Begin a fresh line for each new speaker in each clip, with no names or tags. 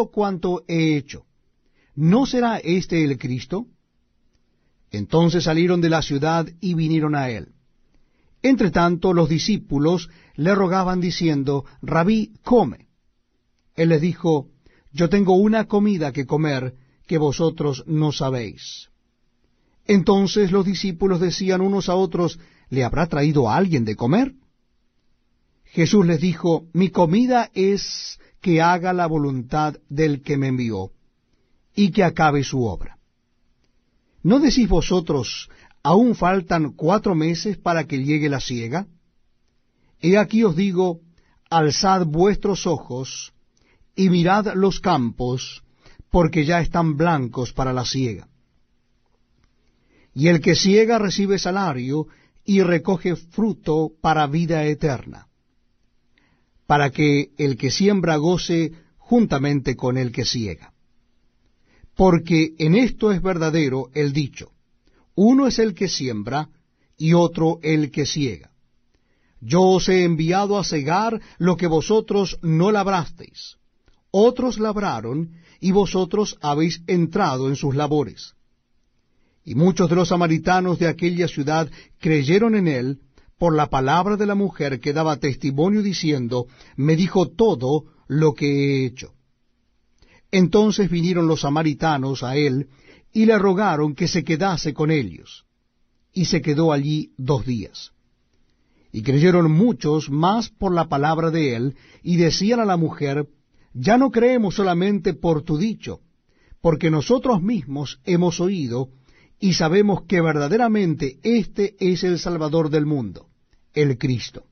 todo cuanto he hecho. ¿No será este el Cristo? Entonces salieron de la ciudad y vinieron a él. Entre tanto, los discípulos le rogaban diciendo, Rabí, come. Él les dijo, yo tengo una comida que comer que vosotros no sabéis. Entonces los discípulos decían unos a otros, ¿le habrá traído a alguien de comer? Jesús les dijo, mi comida es que haga la voluntad del que me envió, y que acabe su obra. ¿No decís vosotros, aún faltan 4 meses para que llegue la siega? He aquí os digo, alzad vuestros ojos, y mirad los campos, porque ya están blancos para la siega. Y el que siega recibe salario, y recoge fruto para vida eterna, para que el que siembra goce juntamente con el que siega. Porque en esto es verdadero el dicho, uno es el que siembra, y otro el que siega. Yo os he enviado a segar lo que vosotros no labrasteis. Otros labraron, y vosotros habéis entrado en sus labores. Y muchos de los samaritanos de aquella ciudad creyeron en él por la palabra de la mujer que daba testimonio diciendo, me dijo todo lo que he hecho. Entonces vinieron los samaritanos a él y le rogaron que se quedase con ellos. Y se quedó allí 2 días. Y creyeron muchos más por la palabra de él, y decían a la mujer, ya no creemos solamente por tu dicho, porque nosotros mismos hemos oído, y sabemos que verdaderamente este es el Salvador del mundo, el Cristo.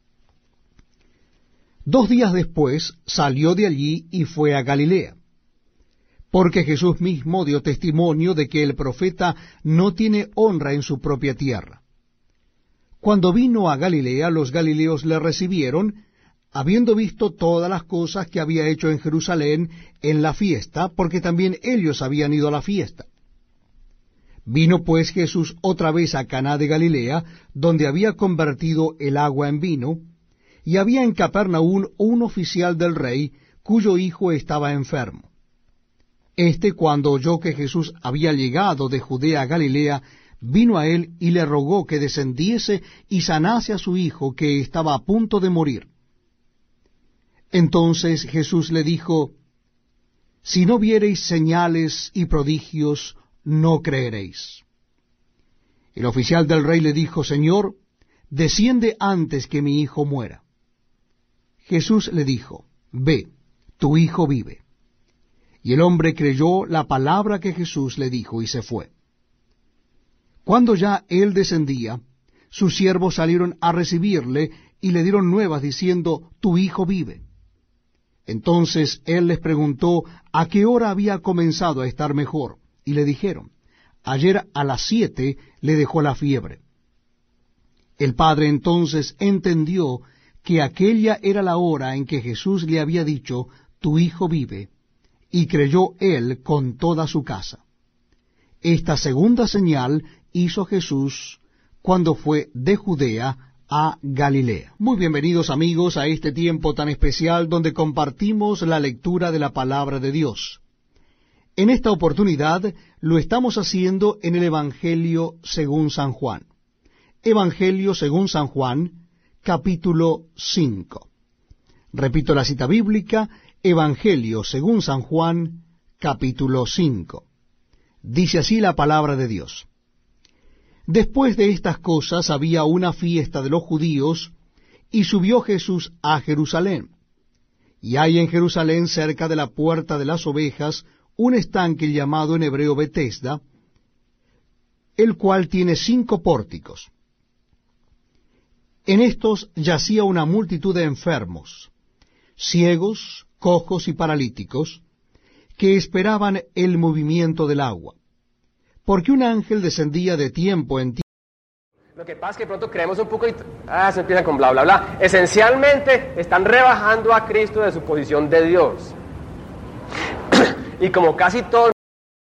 2 días después salió de allí y fue a Galilea, porque Jesús mismo dio testimonio de que el profeta no tiene honra en su propia tierra. Cuando vino a Galilea, los galileos le recibieron, habiendo visto todas las cosas que había hecho en Jerusalén en la fiesta, porque también ellos habían ido a la fiesta. Vino pues Jesús otra vez a Caná de Galilea, donde había convertido el agua en vino, y había en Capernaum un oficial del rey, cuyo hijo estaba enfermo. Este, cuando oyó que Jesús había llegado de Judea a Galilea, vino a él y le rogó que descendiese y sanase a su hijo, que estaba a punto de morir. Entonces Jesús le dijo, si no viereis señales y prodigios, no creeréis. El oficial del rey le dijo, Señor, desciende antes que mi hijo muera. Jesús le dijo, ve, tu hijo vive. Y el hombre creyó la palabra que Jesús le dijo y se fue. Cuando ya él descendía, sus siervos salieron a recibirle y le dieron nuevas diciendo, tu hijo vive. Entonces él les preguntó a qué hora había comenzado a estar mejor, y le dijeron, ayer a las 7 le dejó la fiebre. El padre entonces entendió que aquella era la hora en que Jesús le había dicho, tu hijo vive, y creyó él con toda su casa. Esta segunda señal hizo Jesús cuando fue de Judea a Galilea. Muy bienvenidos amigos a este tiempo tan especial donde compartimos la lectura de la palabra de Dios. En esta oportunidad lo estamos haciendo en el Evangelio según San Juan. Evangelio según San Juan, capítulo 5. Repito la cita bíblica, Evangelio según San Juan, capítulo 5. Dice así la palabra de Dios. Después de estas cosas había una fiesta de los judíos, y subió Jesús a Jerusalén. Y hay en Jerusalén, cerca de la puerta de las ovejas, un estanque llamado en hebreo Betesda, el cual tiene 5 pórticos. En estos yacía una multitud de enfermos, ciegos, cojos y paralíticos, que esperaban el movimiento del agua, porque un ángel descendía de tiempo en tiempo.
Lo que pasa es que pronto creemos un poco y se empiezan con bla, bla, bla. Esencialmente están rebajando a Cristo de su posición de Dios. Y como casi todos